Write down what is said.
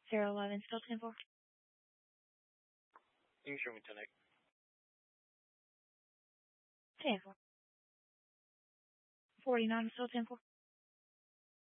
011 still 10-4. You can show me 10-8. 10-4. 49 still 10-4.